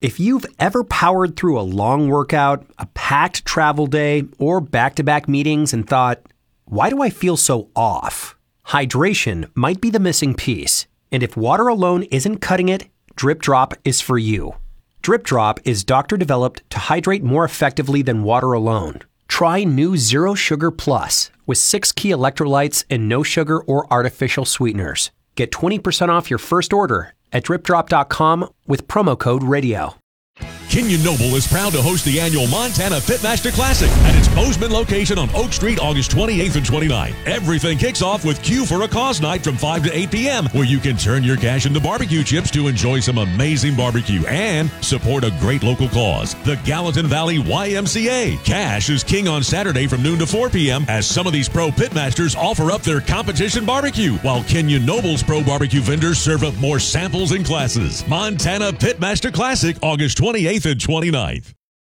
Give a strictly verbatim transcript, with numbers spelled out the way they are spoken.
If you've ever powered through a long workout, a packed travel day, or back-to-back meetings and thought, why do I feel so off? Hydration might be the missing piece. And if water alone isn't cutting it, Drip Drop is for you. Drip Drop is doctor-developed to hydrate more effectively than water alone. Try new Zero Sugar Plus with six key electrolytes and no sugar or artificial sweeteners. Get twenty percent off your first order at drip drop dot com with promo code radio. Kenyon Noble is proud to host the annual Montana Pitmaster Classic at its Bozeman location on Oak Street, August twenty-eighth and twenty-ninth. Everything kicks off with Q for a Cause night from five to eight p.m., where you can turn your cash into barbecue chips to enjoy some amazing barbecue and support a great local cause, the Gallatin Valley Y M C A. Cash is king on Saturday from noon to four p.m. as some of these pro pitmasters offer up their competition barbecue, while Kenyon Noble's pro barbecue vendors serve up more samples and classes. Montana Pitmaster Classic, August twenty-eighth and twenty-ninth.